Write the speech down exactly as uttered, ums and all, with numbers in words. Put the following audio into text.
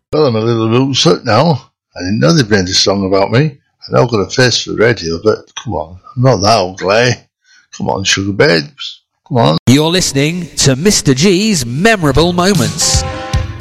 Well, I'm a little bit upset now. I didn't know they'd made a song about me. I know I've got a face for the radio, but come on, I'm not that old, eh? Come on, sugar babes. Come on. You're listening to Mister G's Memorable Moments.